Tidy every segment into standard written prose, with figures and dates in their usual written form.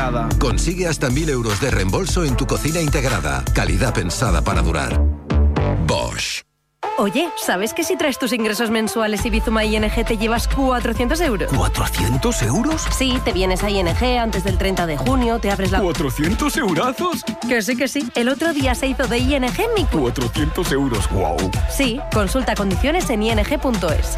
integrada. Consigue hasta 1.000 euros de reembolso en tu cocina integrada. Calidad pensada para durar. Bosch. Oye, ¿sabes que si traes tus ingresos mensuales y Bizuma ING te llevas 400 euros? ¿400 euros? Sí, te vienes a ING antes del 30 de junio, te abres la... ¿400 eurazos? Que sí. El otro día se hizo de ING mi... 400 euros, wow. Sí, consulta condiciones en ing.es.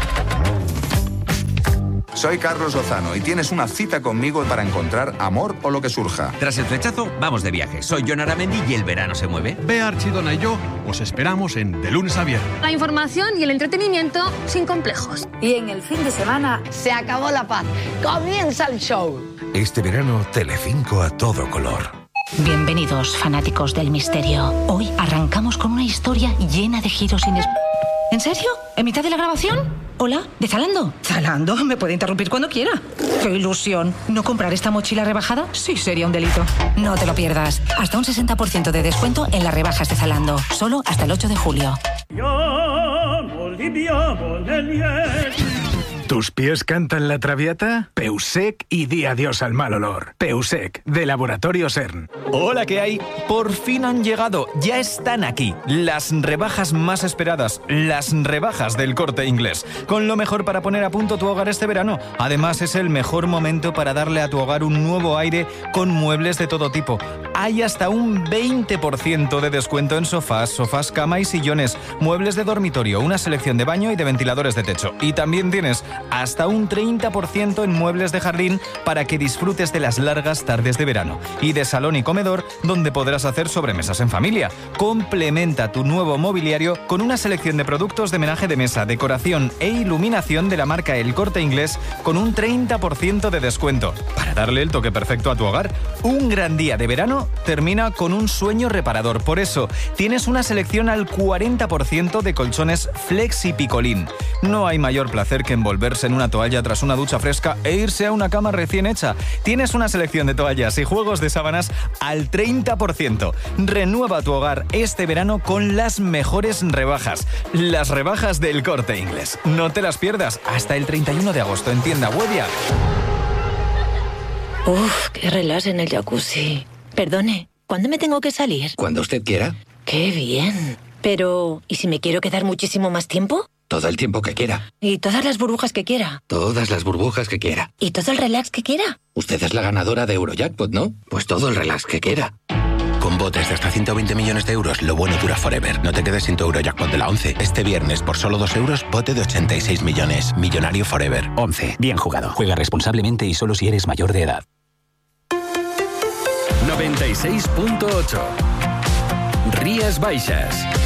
Soy Carlos Lozano y tienes una cita conmigo para encontrar amor o lo que surja. Tras el flechazo, vamos de viaje. Soy Jon Aramendi y el verano se mueve. Bea Archidona y yo os esperamos en De Lunes a Viernes. La información y el entretenimiento sin complejos. Y en el fin de semana se acabó la paz. Comienza el show. Este verano, Telecinco a todo color. Bienvenidos, fanáticos del misterio. Hoy arrancamos con una historia llena de giros inesperados. ¿En serio? ¿En mitad de la grabación? Hola, ¿de Zalando? ¿Zalando? Me puede interrumpir cuando quiera. ¡Qué ilusión! ¿No comprar esta mochila rebajada? Sí, sería un delito. No te lo pierdas. Hasta un 60% de descuento en las rebajas de Zalando. Solo hasta el 8 de julio. ¿Tus pies cantan la traviata? Peusec y di adiós al mal olor. Peusec, de Laboratorio CERN. Hola, ¿qué hay? Por fin han llegado, ya están aquí. Las rebajas más esperadas, las rebajas del Corte Inglés. Con lo mejor para poner a punto tu hogar este verano. Además, es el mejor momento para darle a tu hogar un nuevo aire con muebles de todo tipo. Hay hasta un 20% de descuento en sofás, cama y sillones, muebles de dormitorio, una selección de baño y de ventiladores de techo. Y también tienes hasta un 30% en muebles de jardín para que disfrutes de las largas tardes de verano. Y de salón y comedor, donde podrás hacer sobremesas en familia. Complementa tu nuevo mobiliario con una selección de productos de menaje de mesa, decoración e iluminación de la marca El Corte Inglés con un 30% de descuento. Para darle el toque perfecto a tu hogar, un gran día de verano termina con un sueño reparador. Por eso, tienes una selección al 40% de colchones Flexi Picolín. No hay mayor placer que envolverse en una toalla tras una ducha fresca e irse a una cama recién hecha. Tienes una selección de toallas y juegos de sábanas al 30%. Renueva tu hogar este verano con las mejores rebajas. Las rebajas del Corte Inglés. No te las pierdas hasta el 31 de agosto en tienda web y app. Uf, qué relax en el jacuzzi. Perdone, ¿cuándo me tengo que salir? Cuando usted quiera. ¡Qué bien! Pero, ¿y si me quiero quedar muchísimo más tiempo? Todo el tiempo que quiera. ¿Y todas las burbujas que quiera? Todas las burbujas que quiera. ¿Y todo el relax que quiera? Usted es la ganadora de Eurojackpot, ¿no? Pues todo el relax que quiera. Con botes de hasta 120 millones de euros, lo bueno dura forever. No te quedes sin tu Eurojackpot de la 11. Este viernes, por solo 2 euros, bote de 86 millones. Millonario forever. 11. Bien jugado. Juega responsablemente y solo si eres mayor de edad. 96.8 Rías Baixas.